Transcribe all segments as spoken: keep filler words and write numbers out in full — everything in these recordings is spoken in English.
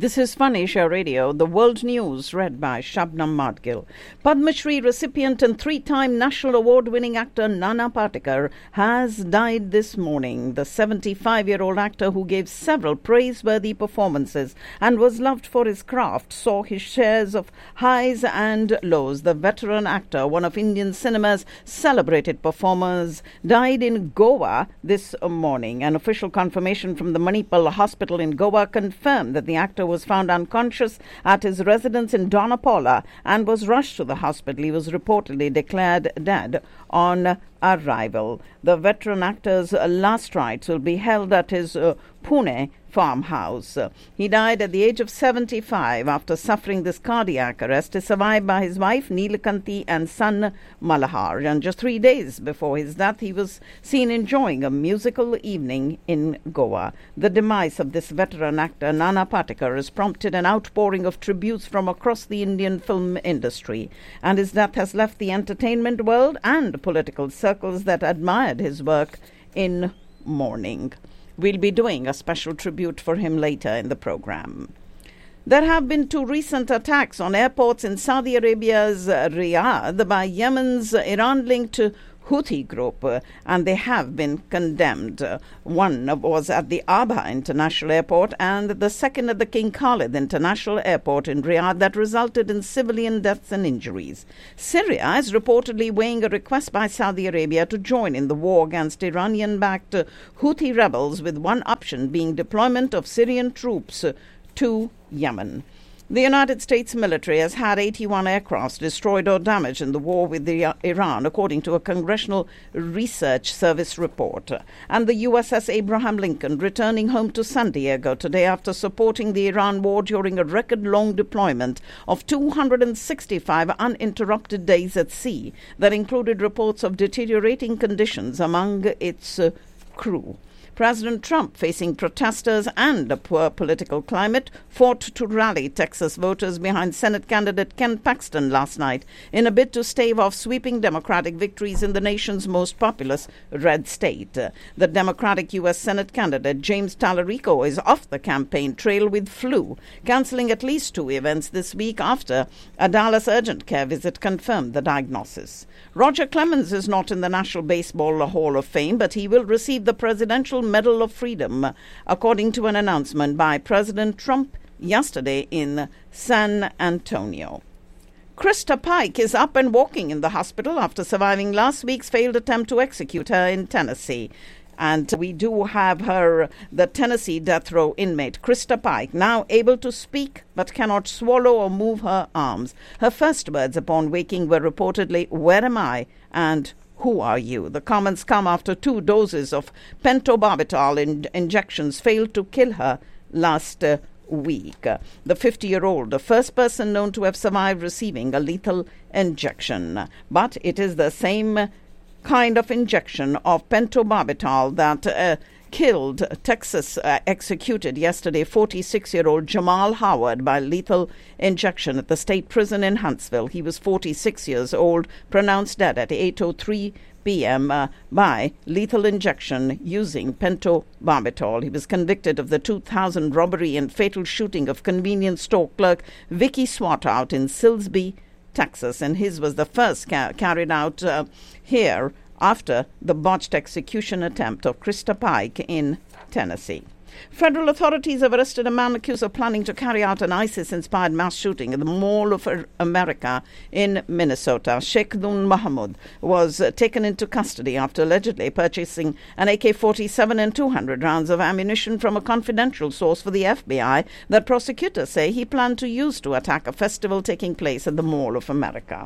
This is Fun Asia Radio, the world news read by Shabnam Madgil. Padma Shri recipient and three-time National Award-winning actor Nana Patekar has died this morning. The seventy-five-year-old actor, who gave several praiseworthy performances and was loved for his craft, saw his shares of highs and lows. The veteran actor, one of Indian cinema's celebrated performers, died in Goa this morning. An official confirmation from the Manipal Hospital in Goa confirmed that the actor was found unconscious at his residence in Donapala and was rushed to the hospital. He was reportedly declared dead on arrival. The veteran actor's last rites will be held at his uh, Pune farmhouse. He died at the age of seventy-five after suffering this cardiac arrest. He is survived by his wife Neelakanti and son Malahar. And just three days before his death, he was seen enjoying a musical evening in Goa. The demise of this veteran actor, Nana Patekar, has prompted an outpouring of tributes from across the Indian film industry, and his death has left the entertainment world and political circles that admired his work in mourning. We'll be doing a special tribute for him later in the program. There have been two recent attacks on airports in Saudi Arabia's Riyadh by Yemen's Iran-linked Houthi group, uh, and they have been condemned. Uh, one was at the Abha International Airport and the second at the King Khalid International Airport in Riyadh that resulted in civilian deaths and injuries. Syria is reportedly weighing a request by Saudi Arabia to join in the war against Iranian-backed uh, Houthi rebels, with one option being deployment of Syrian troops uh, to Yemen. The United States military has had eighty-one aircrafts destroyed or damaged in the war with the, uh, Iran, according to a Congressional Research Service report. And the U S S Abraham Lincoln returning home to San Diego today after supporting the Iran war during a record-long deployment of two hundred sixty-five uninterrupted days at sea that included reports of deteriorating conditions among its uh, crew. President Trump, facing protesters and a poor political climate, fought to rally Texas voters behind Senate candidate Ken Paxton last night in a bid to stave off sweeping Democratic victories in the nation's most populous red state. The Democratic U S Senate candidate James Tallarico is off the campaign trail with flu, cancelling at least two events this week after a Dallas urgent care visit confirmed the diagnosis. Roger Clemens is not in the National Baseball Hall of Fame, but he will receive the Presidential Medal of Freedom, according to an announcement by President Trump yesterday in San Antonio. Krista Pike is up and walking in the hospital after surviving last week's failed attempt to execute her in Tennessee. And we do have her, the Tennessee death row inmate, Krista Pike, now able to speak but cannot swallow or move her arms. Her first words upon waking were reportedly, "Where am I?" and "Who are you?" The comments come after two doses of pentobarbital in- injections failed to kill her last uh, week. The fifty-year-old, the first person known to have survived receiving a lethal injection. But it is the same kind of injection of pentobarbital that uh, killed Texas uh, executed yesterday forty-six-year-old Jamal Howard by lethal injection at the state prison in Huntsville. He was forty-six years old, pronounced dead at eight oh three p.m. Uh, by lethal injection using pentobarbital. He was convicted of the two thousand robbery and fatal shooting of convenience store clerk Vicky Swartout in Silsbee, Texas, and his was the first ca- carried out uh, here after the botched execution attempt of Krista Pike in Tennessee. Federal authorities have arrested a man accused of planning to carry out an ISIS-inspired mass shooting at the Mall of America in Minnesota. Sheikh Nun Mahmoud was uh, taken into custody after allegedly purchasing an A K forty-seven and two hundred rounds of ammunition from a confidential source for the F B I that prosecutors say he planned to use to attack a festival taking place at the Mall of America.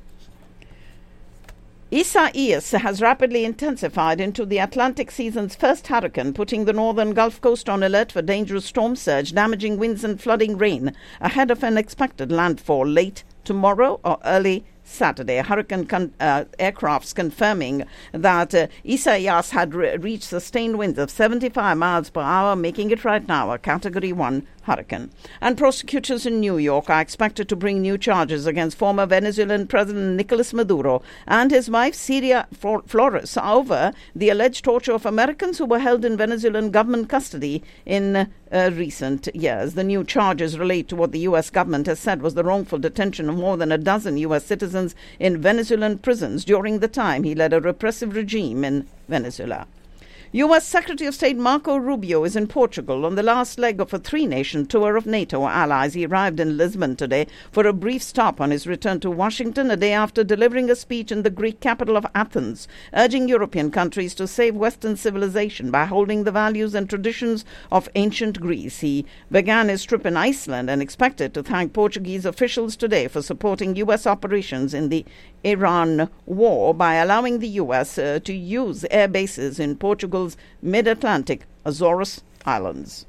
Isaias has rapidly intensified into the Atlantic season's first hurricane, putting the northern Gulf Coast on alert for dangerous storm surge, damaging winds and flooding rain ahead of an expected landfall late tomorrow or early Saturday. Hurricane con- uh, aircrafts confirming that uh, Isaias had re- reached sustained winds of seventy-five miles per hour, making it right now a Category one hurricane. And prosecutors in New York are expected to bring new charges against former Venezuelan President Nicolas Maduro and his wife Ciria Flores over the alleged torture of Americans who were held in Venezuelan government custody in uh, recent years. The new charges relate to what the U S government has said was the wrongful detention of more than a dozen U S citizens in Venezuelan prisons during the time he led a repressive regime in Venezuela. U S Secretary of State Marco Rubio is in Portugal on the last leg of a three-nation tour of NATO allies. He arrived in Lisbon today for a brief stop on his return to Washington a day after delivering a speech in the Greek capital of Athens, urging European countries to save Western civilization by holding the values and traditions of ancient Greece. He began his trip in Iceland and expected to thank Portuguese officials today for supporting U S operations in the Iran war by allowing the U S uh, to use air bases in Portugal's mid-Atlantic Azores Islands.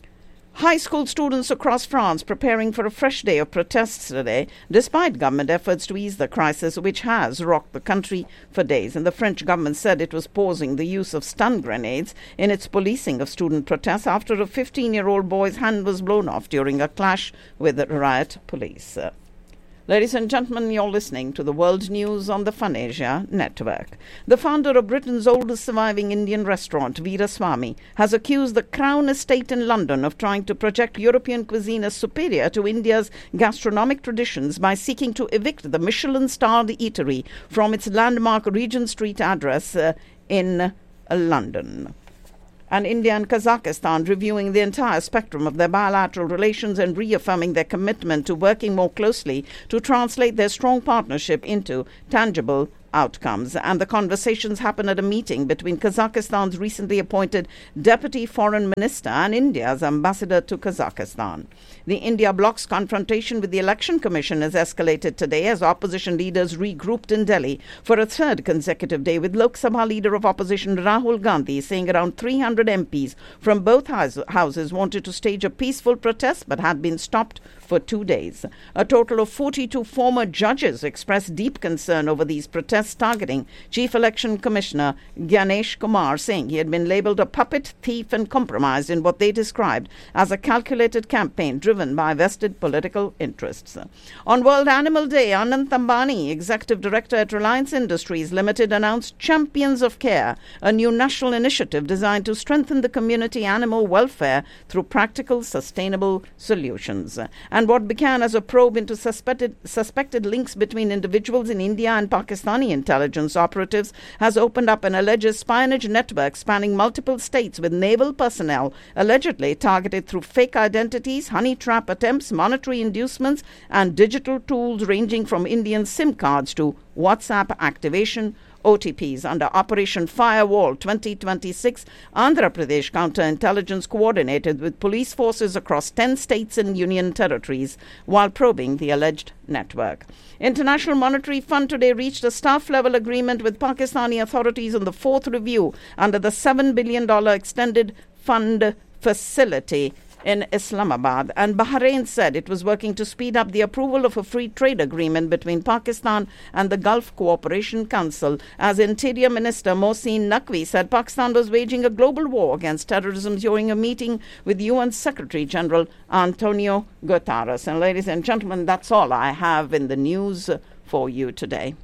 High school students across France preparing for a fresh day of protests today, despite government efforts to ease the crisis which has rocked the country for days. And the French government said it was pausing the use of stun grenades in its policing of student protests after a fifteen-year-old boy's hand was blown off during a clash with the riot police. Uh, Ladies and gentlemen, you're listening to the World News on the Fun Asia Network. The founder of Britain's oldest surviving Indian restaurant, Veeraswamy, has accused the Crown Estate in London of trying to project European cuisine as superior to India's gastronomic traditions by seeking to evict the Michelin-starred eatery from its landmark Regent Street address uh, in uh, London. And India and Kazakhstan reviewing the entire spectrum of their bilateral relations and reaffirming their commitment to working more closely to translate their strong partnership into tangible outcomes. And the conversations happen at a meeting between Kazakhstan's recently appointed Deputy Foreign Minister and India's ambassador to Kazakhstan. The India bloc's confrontation with the Election Commission has escalated today as opposition leaders regrouped in Delhi for a third consecutive day, with Lok Sabha leader of opposition Rahul Gandhi saying around three hundred M Ps from both houses wanted to stage a peaceful protest but had been stopped for two days. A total of forty-two former judges expressed deep concern over these protests targeting Chief Election Commissioner Gyanesh Kumar, saying he had been labelled a puppet, thief and compromised in what they described as a calculated campaign driven by vested political interests. On World Animal Day, Anand Ambani, Executive Director at Reliance Industries Limited, announced Champions of Care, a new national initiative designed to strengthen the community animal welfare through practical, sustainable solutions. And what began as a probe into suspected, suspected links between individuals in India and Pakistani intelligence operatives has opened up an alleged espionage network spanning multiple states, with naval personnel allegedly targeted through fake identities, honey trap attempts, monetary inducements, and digital tools ranging from Indian SIM cards to WhatsApp activation O T Ps. Under Operation Firewall twenty twenty-six, Andhra Pradesh counterintelligence coordinated with police forces across ten states and union territories while probing the alleged network. International Monetary Fund today reached a staff-level agreement with Pakistani authorities on the fourth review under the seven billion dollars extended fund facility in Islamabad, and Bahrain said it was working to speed up the approval of a free trade agreement between Pakistan and the Gulf Cooperation Council. As Interior Minister Mohsin Naqvi said, Pakistan was waging a global war against terrorism during a meeting with U N Secretary General Antonio Guterres. And ladies and gentlemen, that's all I have in the news for you today.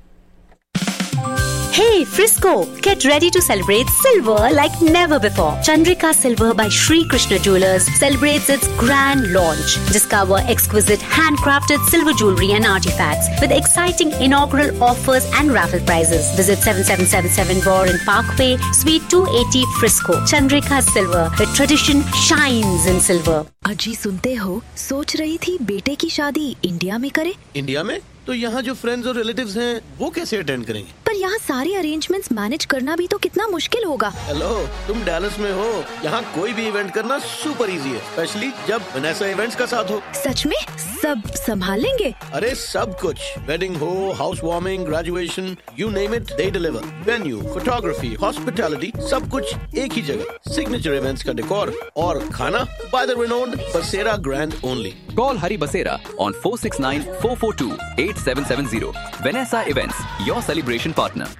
Hey Frisco, get ready to celebrate silver like never before. Chandrika Silver by Sri Krishna Jewelers celebrates its grand launch. Discover exquisite handcrafted silver jewelry and artifacts with exciting inaugural offers and raffle prizes. Visit seven seven seven seven Warren Parkway, Suite two eighty, Frisco. Chandrika Silver, where tradition shines in silver. अजी सुनते हो, सोच रही थी बेटे की शादी India में करे। इंडिया में? तो यहाँ जो फ्रेंड्स और रिलेटिव्स हैं, वो कैसे अटेंड करेंगे? पर यहाँ सारे अरेंजमेंट्स मैनेज करना भी तो कितना मुश्किल होगा। हेलो, तुम डैलस में हो। यहाँ कोई भी इवेंट करना सुपर इजी है, स्पेशली जब वनेसा इवेंट्स का साथ हो। सच में? सब संभाल लेंगे? अरे सब कुछ, वेडिंग हो, house warming, graduation, you name it, they deliver. Venue, photography, hospitality, सब कुछ एक ही जगह। सिग्नेचर इवेंट्स का डेकोर और खाना बाय द रिनोन्ड बसेरा grand only. Call Hari Basera on four six nine, four four two, eight seven seven zero. Vanessa Events, your celebration partner.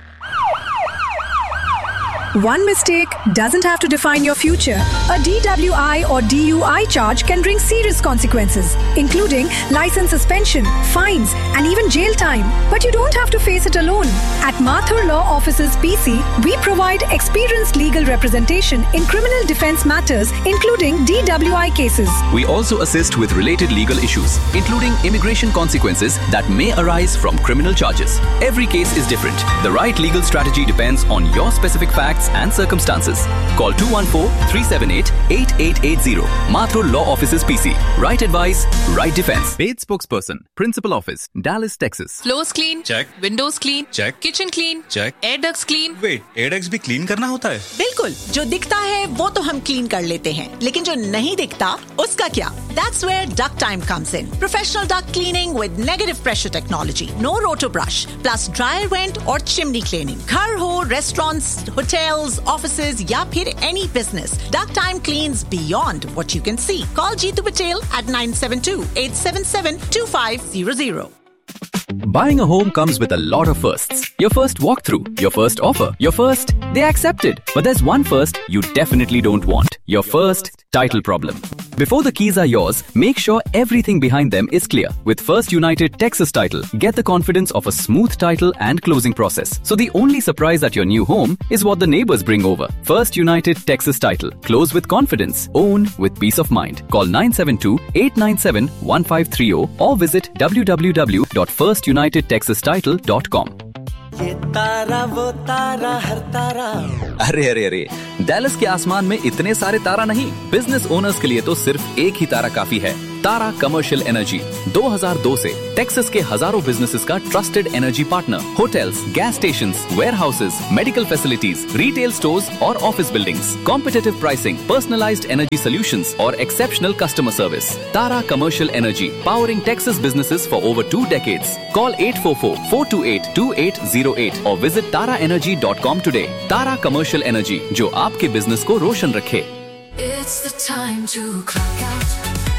One mistake doesn't have to define your future. A D W I or D U I charge can bring serious consequences, including license suspension, fines, and even jail time. But you don't have to face it alone. At Mathur Law Offices P C, we provide experienced legal representation in criminal defense matters, including D W I cases. We also assist with related legal issues, including immigration consequences that may arise from criminal charges. Every case is different. The right legal strategy depends on your specific facts and circumstances. Call two one four, three seven eight, eight eight eight zero. Mathur Law Offices P C. Right advice, right defense. Paid spokesperson, Principal Office, Dallas, Texas. Floors clean? Check. Windows clean? Check. Kitchen clean? Check. Air ducts clean? Wait, air ducts भी clean करना होता है? बिल्कुल, जो दिखता है वो तो हम क्लीन कर लेते हैं, लेकिन जो नहीं दिखता उसका क्या? That's where Duct Time comes in. Professional duct cleaning with negative pressure technology. No roto brush. Plus dryer vent और chimney cleaning. घर हो, restaurants, hotels, offices या फिर any business. Duct Time cleans beyond what you can see. Call Jeetu Patel at nine seven two, eight seven seven, two five zero zero. Buying a home comes with a lot of firsts. Your first walkthrough, your first offer, your first, they accepted. But there's one first you definitely don't want. Your first title problem. Before the keys are yours, make sure everything behind them is clear. With First United Texas Title, get the confidence of a smooth title and closing process. So the only surprise at your new home is what the neighbors bring over. First United Texas Title. Close with confidence. Own with peace of mind. Call nine seven two, eight nine seven, one five three zero or visit w w w dot first united texas title dot com. ये तारा वो तारा हर तारा। अरे अरे अरे, Dallas के आसमान में इतने सारे तारा नहीं। बिजनेस ओनर्स के लिए तो सिर्फ एक ही तारा काफी है। तारा कमर्शियल एनर्जी दो हज़ार दो से टेक्सास के हजारों बिजनेसेस का trusted energy partner. Hotels, gas stations, warehouses, medical facilities, retail stores और office buildings, competitive pricing, personalised energy solutions और exceptional customer service. Tara commercial energy, powering Texas businesses for over two decades. Call eight four four, four two eight, two eight zero eight और visit तारा energy dot com today. तारा commercial energy, जो आपके business को रोशन रखे। It's the time to clock out.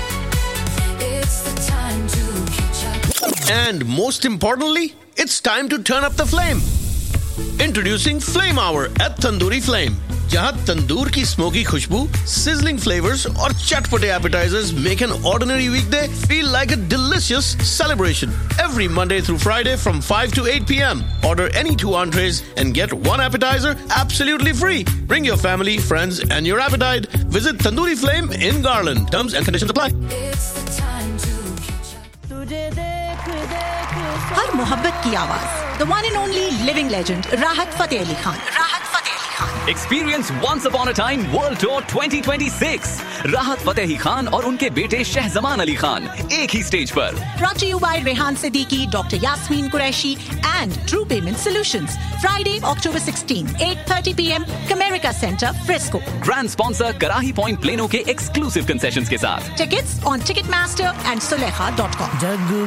It's the time to catch up. And most importantly, it's time to turn up the flame. Introducing Flame Hour at Tandoori Flame. जहाँ तंदूर की smoky खुशबू, sizzling flavors और चटपटे appetizers make an ordinary weekday feel like a delicious celebration. Every Monday through Friday from five to eight p.m. Order any two entrees and get one appetizer absolutely free. Bring your family, friends and your appetite. Visit Tandoori Flame in Garland. Terms and conditions apply. It's the time to catch up. तुझे देख देख हर मोहब्बत की आवाज, the one and only living legend राहत फतेह अली खान। राहत Fateh Ali Khan. Experience Once Upon a Time World Tour twenty twenty-six. राहत Fatehi Khan और उनके बेटे शहजमान अली खान एक ही स्टेज पर। Brought to you by Rehan Siddiqui, Doctor Yasmin Qureshi and True Payment Solutions. Friday, October sixteenth, eight thirty p.m. Comerica Center, Frisco. Grand sponsor Karahi Point Plano के exclusive concessions के साथ। Tickets on Ticketmaster and Sulekha dot com. Jug